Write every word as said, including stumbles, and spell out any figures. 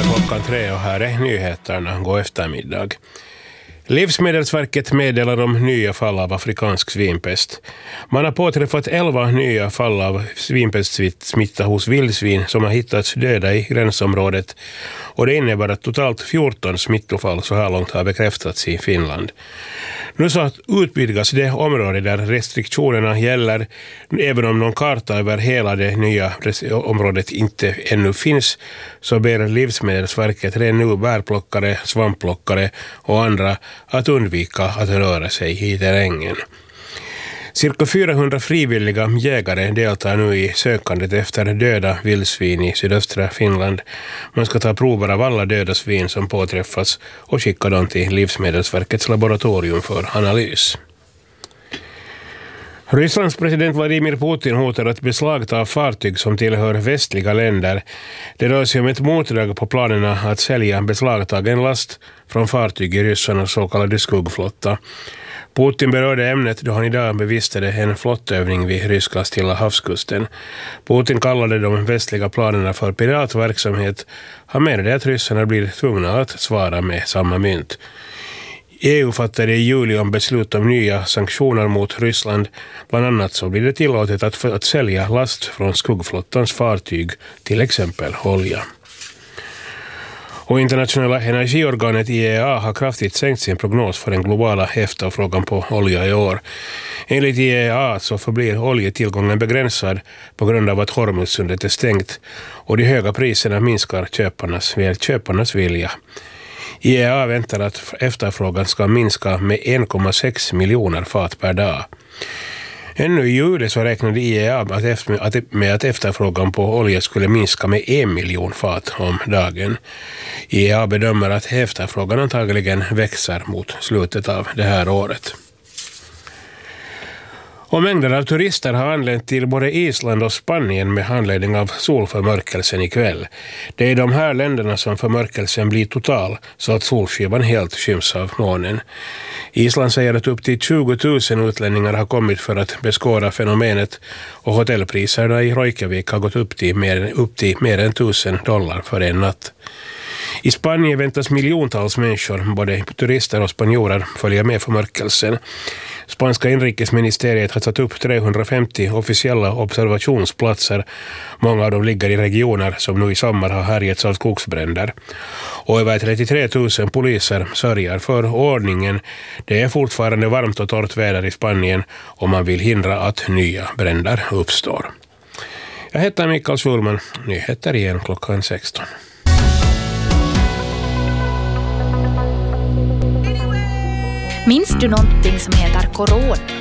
är klockan tre och här är nyheterna. God eftermiddag. Livsmedelsverket meddelar om nya fall av afrikansk svinpest. Man har påträffat elva nya fall av svinpestsmitta hos vildsvin som har hittats döda i gränsområdet. Och det innebär att totalt fjorton smittofall så här långt har bekräftats i Finland. Nu så utvidgas det område där restriktionerna gäller, även om någon karta över hela det nya området inte ännu finns, så ber Livsmedelsverket redan nu bärplockare, svampplockare och andra att undvika att röra sig i terrängen. Cirka fyrahundra frivilliga jägare deltar nu i sökandet efter döda vildsvin i sydöstra Finland. Man ska ta prover av alla döda svin som påträffas och skicka dem till Livsmedelsverkets laboratorium för analys. Rysslands president Vladimir Putin hotar att beslagta fartyg som tillhör västliga länder. Det rör sig om ett motdrag på planerna att sälja beslagtagen last från fartyg i ryssarnas så kallade skuggflotta. Putin berörde ämnet då han idag bevistade en flottövning vid ryska Stilla havskusten. Putin kallade de västliga planerna för piratverksamhet. Han menade att ryssarna blir tvungna att svara med samma mynt. E U fattade i juli om beslut om nya sanktioner mot Ryssland. Bland annat så blir det tillåtet att, att sälja last från skuggflottans fartyg, till exempel olja. Och internationella energiorganet I E A har kraftigt sänkt sin prognos för den globala efterfrågan på olja i år. Enligt I E A så förblir oljetillgången begränsad på grund av att Hormuzsundet är stängt och de höga priserna minskar köparnas, köparnas vilja. I E A väntar att efterfrågan ska minska med en komma sex miljoner fat per dag. Ännu i juli så räknade I E A med att efterfrågan på olja skulle minska med en miljon fat om dagen. I E A bedömer att efterfrågan antagligen växer mot slutet av det här året. Och mängder av turister har anlänt till både Island och Spanien med anledning av solförmörkelsen ikväll. Det är i de här länderna som förmörkelsen blir total så att solskivan helt skyms av månen. Island säger att upp till tjugo tusen utlänningar har kommit för att beskåda fenomenet och hotellpriserna i Reykjavik har gått upp till mer, upp till mer än tusen dollar för en natt. I Spanien väntas miljontals människor, både turister och spanjorer, följa med förmörkelsen. Spanska inrikesministeriet har satt upp trehundrafemtio officiella observationsplatser. Många av dem ligger i regioner som nu i sommar har härjats av skogsbränder. Och över trettiotre tusen poliser sörjer för ordningen. Det är fortfarande varmt och torrt väder i Spanien och man vill hindra att nya bränder uppstår. Jag heter Mikael Schulman. Nyheter igen klockan sexton. Minns du någonting som heter corona?